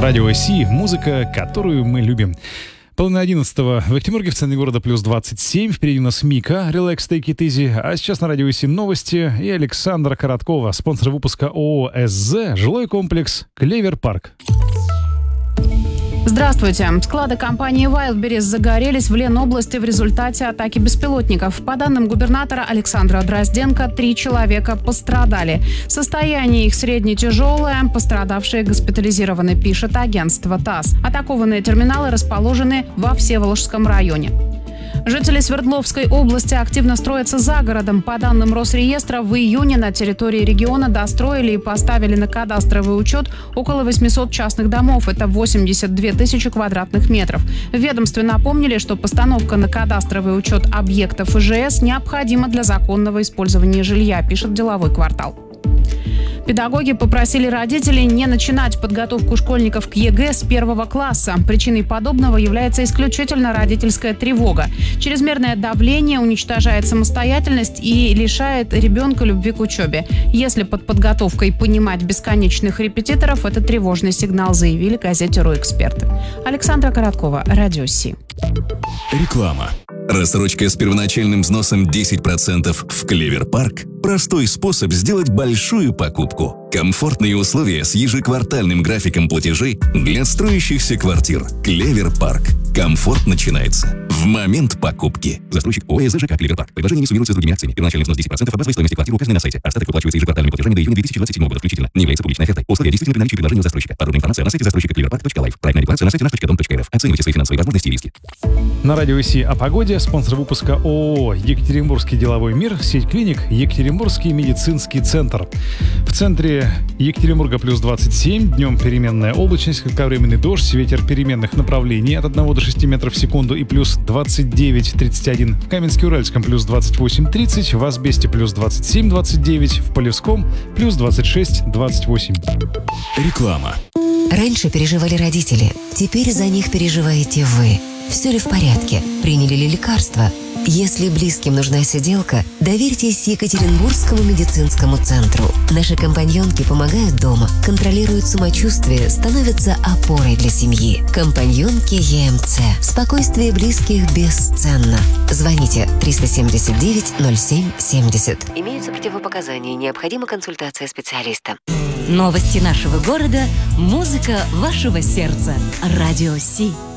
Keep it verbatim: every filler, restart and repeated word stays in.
Радио Си, музыка, которую мы любим. Половина одиннадцатого в Екатеринбурге, в центре города, плюс двадцать семь. Впереди у нас Мика, Relax, Take It Easy. А сейчас на Радио Си новости и Александра Короткова, спонсор выпуска ООО СЗ, жилой комплекс Клевер Парк. Здравствуйте. Склады компании Wildberries загорелись в Ленобласти в результате атаки беспилотников. По данным губернатора Александра Дрозденко, три человека пострадали. Состояние их средне-тяжелое, пострадавшие госпитализированы, пишет агентство ТАСС. Атакованные терминалы расположены во Всеволожском районе. Жители Свердловской области активно строятся за городом. По данным Росреестра, в июне на территории региона достроили и поставили на кадастровый учет около восемьсот частных домов. Это восемьдесят две тысячи квадратных метров. В ведомстве напомнили, что постановка на кадастровый учет объектов ИЖС необходима для законного использования жилья, пишет «Деловой квартал». Педагоги попросили родителей не начинать подготовку школьников к ЕГЭ с первого класса. Причиной подобного является исключительно родительская тревога. Чрезмерное давление уничтожает самостоятельность и лишает ребенка любви к учебе. Если под подготовкой понимать бесконечных репетиторов, это тревожный сигнал, заявили газете «Ру» эксперты. Александра Короткова, Радио Си. Реклама. Рассрочка с первоначальным взносом десять процентов в Клевер Парк – простой способ сделать большую покупку. Комфортные условия с ежеквартальным графиком платежей для строящихся квартир. Клевер Парк. Комфорт начинается в момент покупки. Застройщик ООО СЖК Клевер Парк. Предложение не суммируется с другими акциями. Первоначальный взнос десять процентов от базовой стоимости квартиры указанной на сайте. Остаток выплачивается ежеквартальными платежами до июня две тысячи двадцать седьмого года включительно. Не является публичной офертой. Условия действительны при наличии предложения у застройщика. Подробная информация на сайте застройщика клевер парк точка лайф. Проектная декларация на сайте наш точка дом точка эр эф. Оценивайте свои финансовые возможности и риски. На Радио Си о погоде. Спонсор выпуска ООО «Екатеринбургский деловой мир», сеть клиник «Екатеринбургский медицинский центр». В центре Екатеринбурга плюс двадцать семь, днем переменная облачность, кратковременный дождь, ветер переменных направлений от одного до шести метров в секунду и плюс двадцать девять тридцать один. В Каменске-Уральском плюс двадцать восемь тридцать, в Асбесте плюс двадцать семь двадцать девять, в Полевском плюс двадцать шесть двадцать восемь. Реклама. Раньше переживали родители, теперь за них переживаете вы. Все ли в порядке? Приняли ли лекарства? Если близким нужна сиделка, доверьтесь Екатеринбургскому медицинскому центру. Наши компаньонки помогают дома, контролируют самочувствие, становятся опорой для семьи. Компаньонки ЕМЦ. Спокойствие близких бесценно. Звоните триста семьдесят девять ноль семь семьдесят. Имеются противопоказания, необходима консультация специалиста. Новости нашего города, музыка вашего сердца. Радио Си.